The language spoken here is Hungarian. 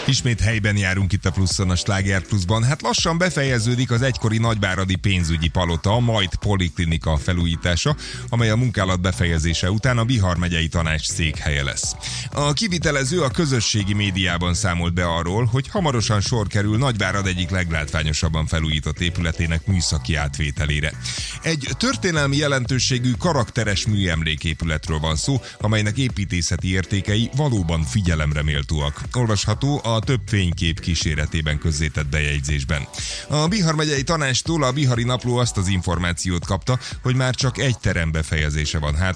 Ismét helyben járunk itt a Pluszon, a Sláger Pluszban. Hát lassan befejeződik az egykori nagyváradi pénzügyi palota, majd poliklinika felújítása, amely a munkálat befejezése után a Bihar megyei tanács székhelye lesz. A kivitelező a közösségi médiában számolt be arról, hogy hamarosan sor kerül Nagyvárad egyik leglátványosabban felújított épületének műszaki átvételére. Egy történelmi jelentőségű karakteres műemléképületről van szó, amelynek építészeti értékei valóban figyelemre méltóak. Olvasható a több fénykép kíséretében közzétett bejegyzésben. A Bihar megyei tanácstól a Bihari Napló azt az információt kapta, hogy már csak egy terem befejezése van hátra,